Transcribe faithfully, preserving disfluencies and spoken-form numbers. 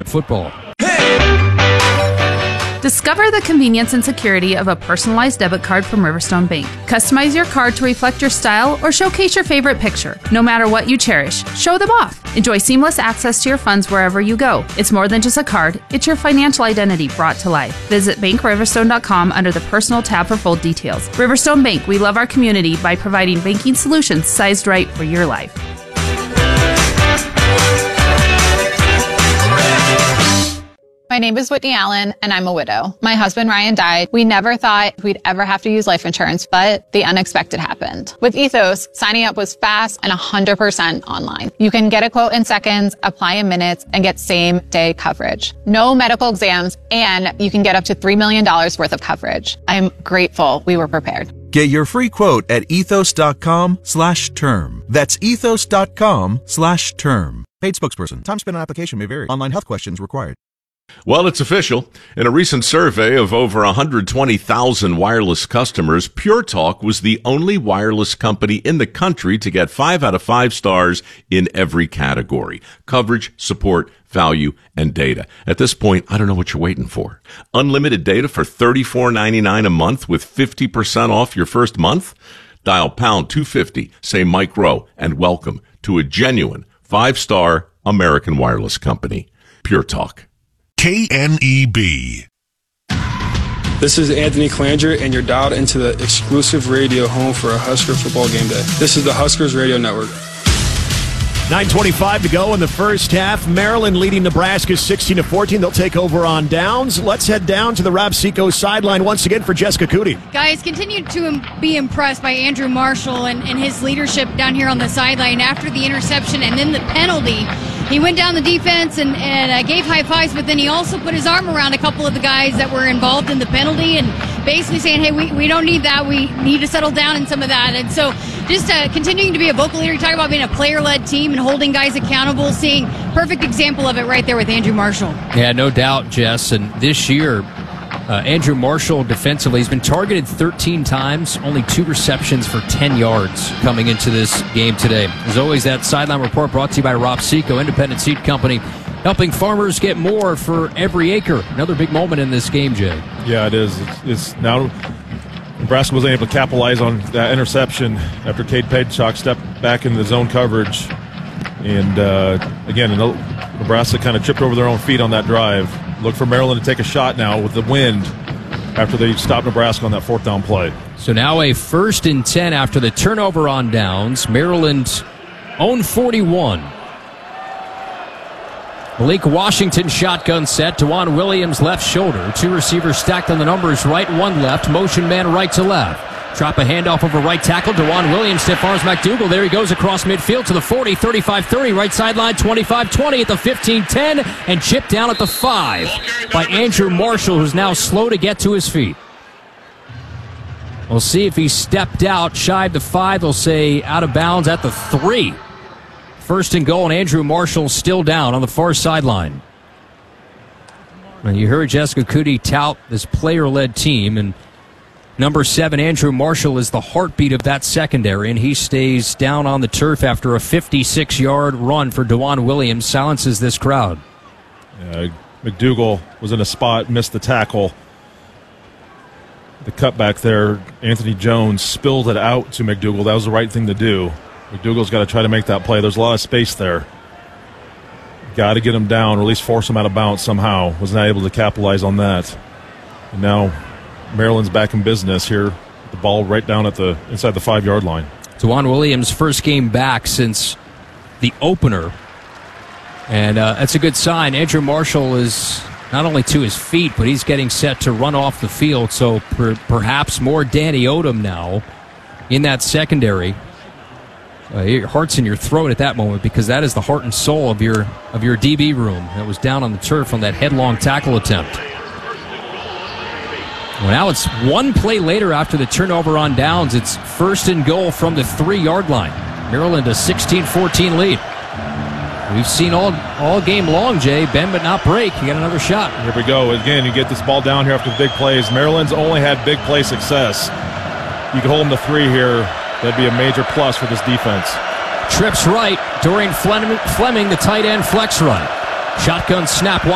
football. Discover the convenience and security of a personalized debit card from Riverstone Bank. Customize your card to reflect your style or showcase your favorite picture. No matter what you cherish, show them off. Enjoy seamless access to your funds wherever you go. It's more than just a card, it's your financial identity brought to life. Visit bank riverstone dot com under the personal tab for full details. Riverstone Bank, we love our community by providing banking solutions sized right for your life. My name is Whitney Allen, and I'm a widow. My husband, Ryan, died. We never thought we'd ever have to use life insurance, but the unexpected happened. With Ethos, signing up was fast and one hundred percent online. You can get a quote in seconds, apply in minutes, and get same-day coverage. No medical exams, and you can get up to three million dollars worth of coverage. I'm grateful we were prepared. Get your free quote at ethos.com slash term. That's ethos.com slash term. Paid spokesperson. Time spent on application may vary. Online health questions required. Well, it's official. In a recent survey of over one hundred twenty thousand wireless customers, Pure Talk was the only wireless company in the country to get five out of five stars in every category: coverage, support, value, and data. At this point, I don't know what you're waiting for. Unlimited data for thirty-four ninety-nine a month with fifty percent off your first month? Dial pound two fifty, say Mike Rowe, and welcome to a genuine five-star American wireless company. Pure Talk. K N E B. This is Anthony Klanger, and you're dialed into the exclusive radio home for a Husker football game day. This is the Huskers Radio Network. nine twenty-five to go in the first half. Maryland leading Nebraska sixteen to fourteen. They'll take over on downs. Let's head down to the Rob Seco sideline once again for Jessica Cootie. Guys, continue to be impressed by Andrew Marshall and, and his leadership down here on the sideline after the interception and then the penalty. He went down the defense and, and uh, gave high fives, but then he also put his arm around a couple of the guys that were involved in the penalty and basically saying, hey, we, we don't need that. We need to settle down in some of that. And so just uh, continuing to be a vocal leader. You talk about being a player-led team and holding guys accountable, seeing perfect example of it right there with Andrew Marshall. Yeah, no doubt, Jess. And this year, uh, Andrew Marshall defensively has been targeted thirteen times, only two receptions for ten yards coming into this game today. As always, that sideline report brought to you by Rob Seco, Independent Seed Company, helping farmers get more for every acre. Another big moment in this game, Jay. Yeah, it is. It's, it's now Nebraska was able to capitalize on that interception after Cade Pagestock stepped back in the zone coverage. And, uh, again, Nebraska kind of tripped over their own feet on that drive. Look for Maryland to take a shot now with the wind after they stopped Nebraska on that fourth down play. So now a first and ten after the turnover on downs. Maryland own forty-one. Malik Washington shotgun set. DeJuan Williams left shoulder. Two receivers stacked on the numbers right, one left. Motion man right to left. Drop a handoff over right tackle. DeJuan Williams stiff arms McDougal. There he goes across midfield to the forty, thirty-five thirty. Right sideline, twenty-five twenty at the fifteen ten. And chipped down at the five by Andrew Marshall, who's now slow to get to his feet. We'll see if he stepped out shy of the five. They'll say out of bounds at the three. First and goal, and Andrew Marshall still down on the far sideline. And you heard Jessica Cootie tout this player-led team, and number seven, Andrew Marshall, is the heartbeat of that secondary, and he stays down on the turf after a fifty-six-yard run for DeJuan Williams. Silences this crowd. Uh, McDougal was in a spot, missed the tackle. The cutback there, Anthony Jones spilled it out to McDougal. That was the right thing to do. McDougal's got to try to make that play. There's a lot of space there. Got to get him down, or at least force him out of bounds somehow. Was not able to capitalize on that. And now Maryland's back in business here. The ball right down at the inside the five-yard line. DeJuan Williams' first game back since the opener. And uh, that's a good sign. Andrew Marshall is not only to his feet, but he's getting set to run off the field. So per- perhaps more Danny Odom now in that secondary. Uh, your heart's in your throat at that moment, because that is the heart and soul of your of your D B room that was down on the turf on that headlong tackle attempt. Well, now it's one play later after the turnover on downs. It's first and goal from the three-yard line. Maryland a sixteen fourteen lead. We've seen all all game long, Jay, bend but not break. You got another shot. Here we go. Again, you get this ball down here after big plays. Maryland's only had big play success. You can hold them to three here. That'd be a major plus for this defense. Trips right. Dorian Fleming, Fleming the tight end flex run. Shotgun snap.